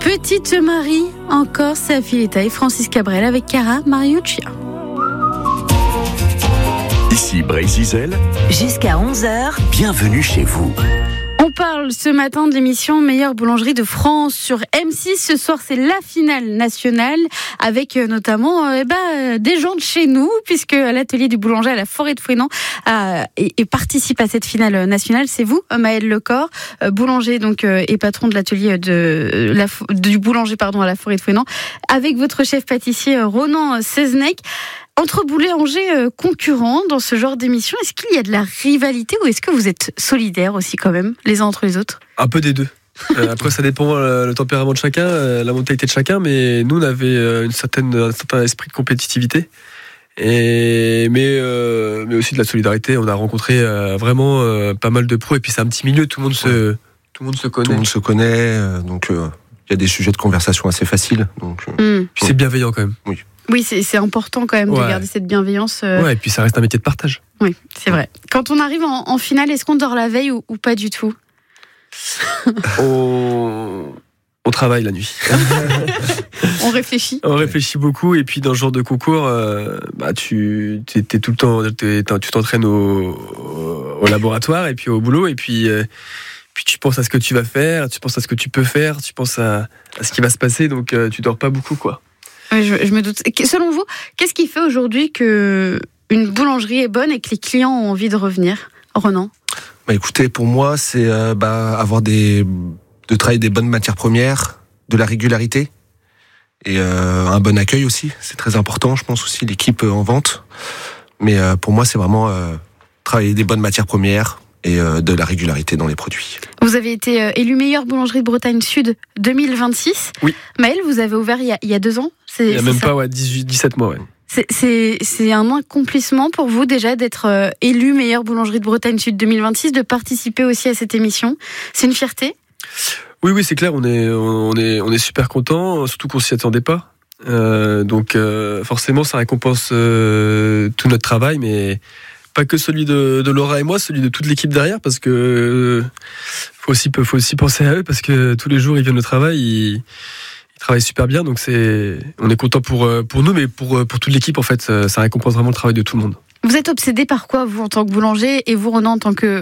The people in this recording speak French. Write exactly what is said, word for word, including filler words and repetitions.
Petite Marie, encore c'est Affiletta et Francis Cabrel avec Cara Mariuccia. Ici Bray-Zizel. Jusqu'à onze heures. Bienvenue chez vous. On parle ce matin de l'émission Meilleure boulangerie de France sur M six. Ce soir, c'est la finale nationale avec euh, notamment euh, eh ben, des gens de chez nous, puisque l'atelier du boulanger à la Forêt de Fouesnant euh, et, et participe à cette finale nationale. C'est vous, Maël Lecor, euh, boulanger donc euh, et patron de l'atelier de, la, du boulanger pardon, à la Forêt de Fouesnant, avec votre chef pâtissier euh, Ronan Seznec. Entre boulangers euh, concurrents dans ce genre d'émission, est-ce qu'il y a de la rivalité ou est-ce que vous êtes solidaires aussi quand même, les uns entre les autres ? Un peu des deux. Euh, après, ça dépend euh, le tempérament de chacun, euh, la mentalité de chacun, mais nous, on avait euh, une certaine, un certain esprit de compétitivité, et, mais, euh, mais aussi de la solidarité. On a rencontré euh, vraiment euh, pas mal de pros, et puis c'est un petit milieu, tout le monde se, tout le monde se connaît. Tout le monde se connaît, euh, donc il euh, y a des sujets de conversation assez faciles. Donc, euh, mmh. Puis c'est bienveillant quand même. Oui. Oui, c'est, c'est important quand même Ouais. de garder cette bienveillance. Euh... Ouais, et puis ça reste un métier de partage. Oui, c'est vrai. Quand on arrive en, en finale, est-ce qu'on dort la veille ou, ou pas du tout ? on... on travaille la nuit. On réfléchit. On réfléchit beaucoup, et puis dans ce genre de concours, euh, bah, tu t'es, t'es tout le temps, t'es, tu t'entraînes au, au laboratoire et puis au boulot, et puis, euh, puis tu penses à ce que tu vas faire, tu penses à ce que tu peux faire, tu penses à, à ce qui va se passer, donc euh, tu dors pas beaucoup, quoi. Oui, je, je me doute. Selon vous, qu'est-ce qui fait aujourd'hui que une boulangerie est bonne et que les clients ont envie de revenir, Ronan ? Bah, écoutez, pour moi, c'est euh, bah, avoir des, de travailler des bonnes matières premières, de la régularité et euh, un bon accueil aussi. C'est très important, je pense aussi, l'équipe en vente. Mais euh, pour moi, c'est vraiment euh, travailler des bonnes matières premières et euh, de la régularité dans les produits. Vous avez été euh, élu meilleure boulangerie de Bretagne Sud deux mille vingt-six. Oui. Maël, vous avez ouvert il y a, il y a deux ans. C'est, Il y a c'est même ça. pas ouais, dix-huit, dix-sept mois, ouais. C'est, c'est, c'est un accomplissement pour vous déjà d'être euh, élu meilleure boulangerie de Bretagne Sud deux mille vingt-six, de participer aussi à cette émission. C'est une fierté ? Oui, oui, c'est clair, on est, on est, on est super content, surtout qu'on s'y attendait pas. Euh, donc euh, forcément, ça récompense euh, tout notre travail, mais pas que celui de, de Laura et moi, celui de toute l'équipe derrière, parce que euh, faut aussi, faut aussi penser à eux, parce que tous les jours ils viennent au travail, ils, ils travaillent super bien, donc c'est, on est content pour pour nous, mais pour pour toute l'équipe en fait, ça récompense vraiment le travail de tout le monde. Vous êtes obsédé par quoi, vous, en tant que boulanger, et vous, Ronan, en tant que